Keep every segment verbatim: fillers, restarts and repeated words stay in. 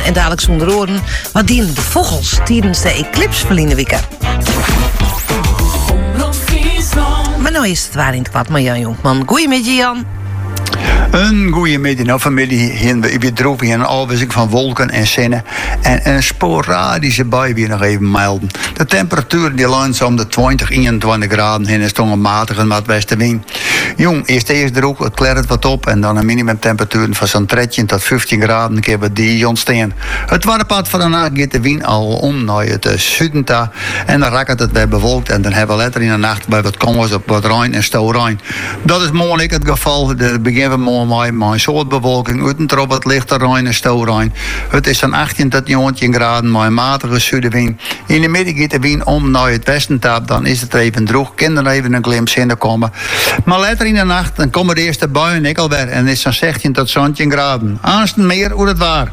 en dadelijk zonder oren. Wat dienen de vogels tijdens de eclipse verleden week? Maar nou is het waar in het kwad met Jan Jonkman. Goeiemiddag, Jan. Een goede middag, nou familie. Hier weer droog in een afwisseling van wolken en zinnen. En een sporadische bui weer nog even melden. De temperatuur die langzaam de twintig, eenentwintig graden in is toch een matige maatwestenwind. Jong, eerst eerst droog, het klert wat op. En dan een minimumtemperatuur van zo'n dertien tot vijftien graden. Een keer bij die ontstaan. Het warmpad van de nacht gaat de wind al om naar het zuiden toe. En dan raakt het weer bewolkt. En dan hebben we later in de nacht bij wat komers op wat rein en stoorrein. Dat is mogelijk het geval. De begin van morgen maar een soort bewolking. Uitentrop het lichte rein en stoorrein. Het is zo'n achttien tot negentien graden maar een matige zuidenwind. In de middag gaat de wind om naar het westen toe. Dan is het even droog. Kan er even een glimp zinnen komen. Maar later in de nacht dan komen de eerste buien ik alweer. En het is zo'n zestien tot zeventien graden. Aanstaan meer hoe het waar.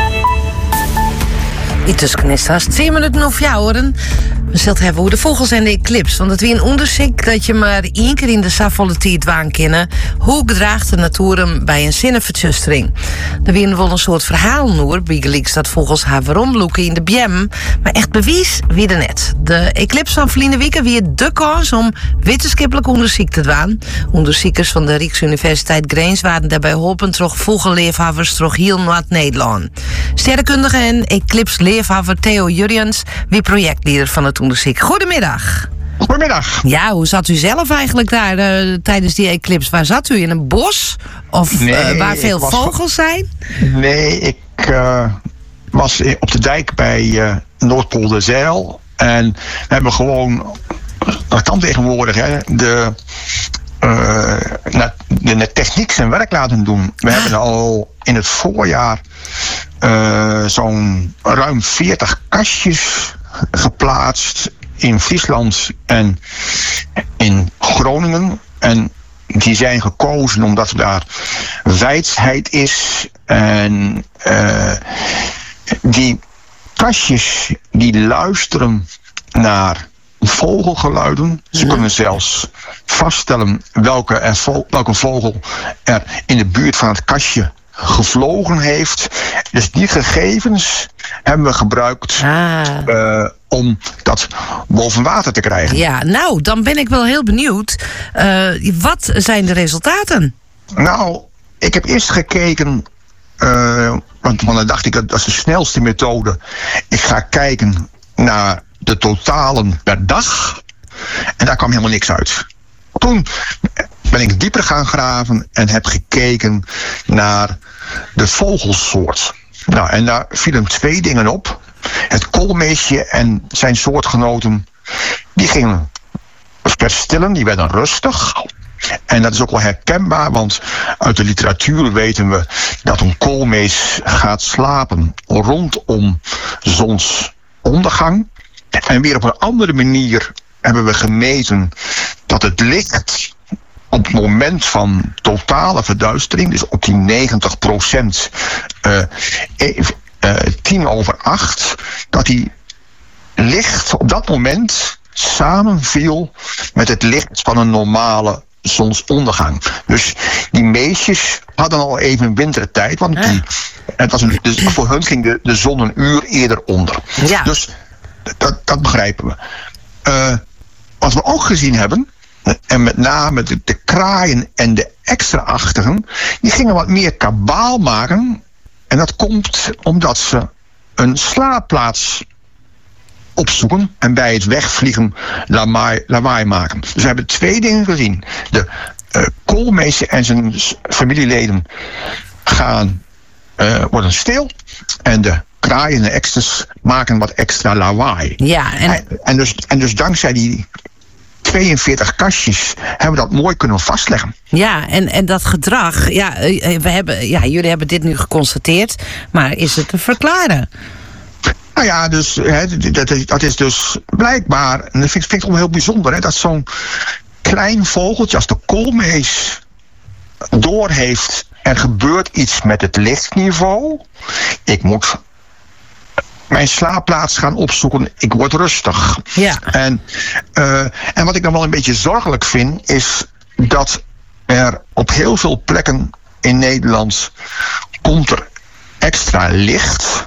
Iets knisters, tien minuten of jouweren. We zullen het hebben over de vogels en de eclipse. Want het weer een onderzoek dat je maar één keer in de safvolle tijd waan kennen. Hoe gedraagt de natuur hem bij een zinnenverzustering? Er weer wel een soort verhaal noer. Biegelijks dat vogels haar veromloeken in de bjem. Maar echt bewijs wie er net. De eclipse van verleden week weer de kans om wetenschappelijk onderzoek te doen. Onderzoekers van de Rijksuniversiteit Grains waren daarbij geholpen door vogelleefhavers door heel Noord-Nederland. Sterrenkundige en eclipse-leefhaver Theo Jurjens, wie projectleider van het onderzoek. Goedemiddag. Goedemiddag. Ja, hoe zat u zelf eigenlijk daar uh, tijdens die eclipse? Waar zat u? In een bos? Of nee, uh, waar veel was... vogels zijn? Nee, ik uh, was op de dijk bij uh, Noordpolderzeil. En we hebben gewoon, dat kan tegenwoordig, hè, de, uh, de, de techniek zijn werk laten doen. We ah. hebben al in het voorjaar uh, zo'n ruim veertig kastjes geplaatst in Friesland en in Groningen. En die zijn gekozen omdat daar wijdheid is. En uh, die kastjes die luisteren naar vogelgeluiden. Ze Ja. kunnen zelfs vaststellen welke, er vo- welke vogel er in de buurt van het kastje gevlogen heeft. Dus die gegevens hebben we gebruikt Ah. uh, om dat boven water te krijgen. Ja, nou, dan ben ik wel heel benieuwd. Uh, wat zijn de resultaten? Nou, ik heb eerst gekeken, uh, want, want dan dacht ik dat is de snelste methode. Ik ga kijken naar de totalen per dag. En daar kwam helemaal niks uit. Toen ben ik dieper gaan graven en heb gekeken naar de vogelsoort. Nou, en daar vielen twee dingen op. Het koolmeesje en zijn soortgenoten, die gingen verstillen, die werden rustig. En dat is ook wel herkenbaar, want uit de literatuur weten we dat een koolmees gaat slapen rondom zonsondergang. En weer op een andere manier hebben we gemeten dat het licht op het moment van totale verduistering, dus op die negentig procent, uh, uh, tien over acht, dat die licht op dat moment samenviel met het licht van een normale zonsondergang. Dus die meisjes hadden al even wintertijd, want die, het was een, dus voor hun ging de, de zon een uur eerder onder. Ja. Dus dat, dat begrijpen we. Uh, wat we ook gezien hebben, en met name de, de kraaien en de extra-achtigen, die gingen wat meer kabaal maken. En dat komt omdat ze een slaapplaats opzoeken en bij het wegvliegen lawaai, lawaai maken. Dus we hebben twee dingen gezien. De uh, koolmees en zijn familieleden gaan, uh, worden stil. En de kraaien en de extras maken wat extra lawaai. Ja, en... En, en, dus, en dus dankzij die tweeënveertig kastjes hebben we dat mooi kunnen vastleggen. Ja, en, en dat gedrag, ja, we hebben, ja, jullie hebben dit nu geconstateerd, maar is het te verklaren? Nou ja, dus, hè, dat, is, dat is dus blijkbaar, en dat vind, vind ik toch wel heel bijzonder, hè, dat zo'n klein vogeltje als de koolmees doorheeft, er gebeurt iets met het lichtniveau. Ik moet mijn slaapplaats gaan opzoeken. Ik word rustig. Ja. En, uh, en wat ik dan wel een beetje zorgelijk vind, is dat er op heel veel plekken in Nederland komt er extra licht.